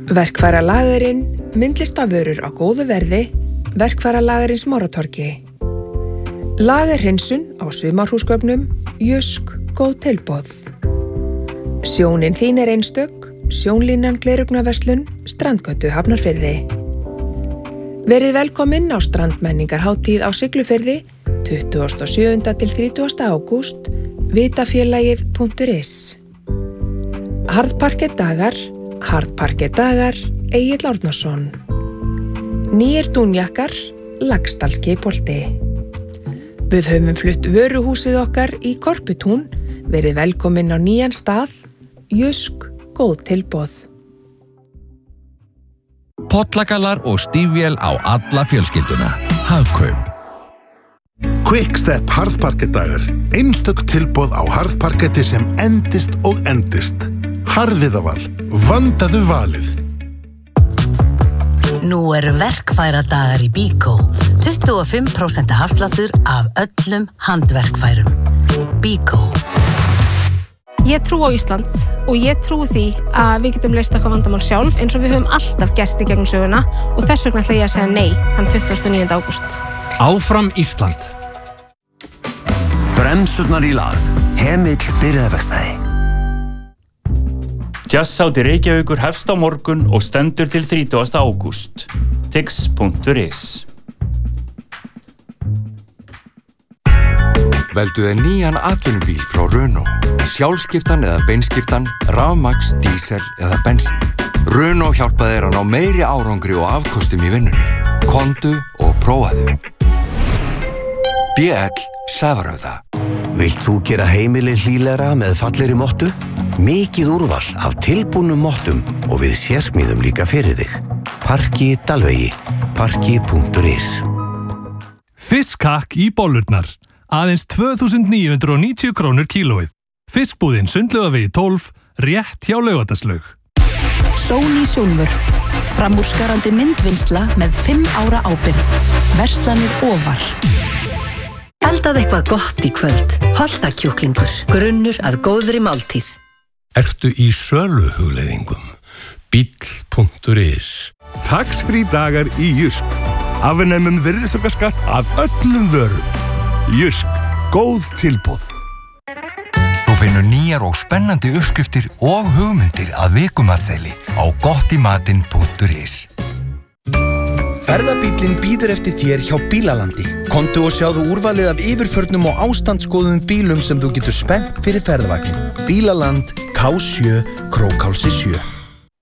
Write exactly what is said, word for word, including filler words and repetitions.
Verkfæralagurinn, myndlistavörur á góðu verði, Verkfæralagarins Smáratorgi. Lagerhreinsun á sumarhúsgögnum, Jysk, góð tilboð. Sjónin þín er einstök, Sjónlínan Gleraugnarverslun, Strandgötu Hafnarfirði. Verið velkomin á strandmenningarhátíð á Siglufirði, tuttugasta og sjöunda til þrítugasta ágúst, vitafélagið punktur is. Harðparkettdagar, Harðparkettdagar, Egill Árnason. Nýir dúnjakkar, Laxdalskeibolti. Við höfum flutt vöruhúsið okkar í Korputún, verið velkomin á nýjan stað, Jysk, góð tilboð. Pollagalar og stífvél á alla fjölskylduna. Hagkaup. Quickstep harðparkettdagar. Einstök tilboð á harðparketti sem endist og endist. Harðviðaval. Vandaðu valið. Nú eru verkfæradagar í Bíkó. tuttugu og fimm prósent afsláttur af öllum handverkfærum. Bíkó. Ég trúi á Ísland og ég trúi því að við getum leyst okkar vandamál sjálf eins og við höfum alltaf gert í gegnum söguna og þess vegna ætla ég að segja nei þann tuttugasta og níunda ágúst. Áfram Ísland. Bremsurnar í lag. Hemill byrjaðverkstæði. Jazzhátíð Reykjavíkur hefst á morgun og stendur til þrítugasta ágúst. tix punktur is. Veldu þér nýjan atvinnubíl frá Renault. Sjálfskiptan eða beinskiptan, rafmagns, dísel eða bensín. Renault hjálpa þér að ná meiri árangri og afkostum í vinnunni. Komdu og prófaðu. B L Sævarauða. Vilt þú gera heimili hlýlegra með fallegri mottu? Mikið úrval af tilbúnum mottum og við sérsmíðum líka fyrir þig. Parki Dalvegi. Parki punktur is. Fiskhakk í bollurnar. Aðeins tvö þúsund níu hundruð og níutíu krónur kílóið. Fiskbúðin Sundlaugavegi tólf, rétt hjá Laugardalslaug. Sony Sjónvörp. Framúrskarandi myndvinnsla með fimm ára ábyrgð. Verslanir ofar. Eldað eitthvað gott í kvöld. Holtakjúklingur. Grunnur að góðri máltíð. Ertu í söluhugleiðingum? Bíll punktur is. Tax-free dagar í Jysk. Afnemum virðisaukaskatt af öllum vörum. Jysk, góð tilboð. Þú finnur nýjar og spennandi uppskriftir og hugmyndir að vikumatseili á gottimatinn punktur is. Ferðabíllinn bíður eftir þér hjá Bílalandi. Komdu og sjáðu úrvalið af yfirförnum og ástandsgóðum bílum sem þú getur spennt fyrir ferðavagn. Bílaland, K sjö, Krókhálsi sjö.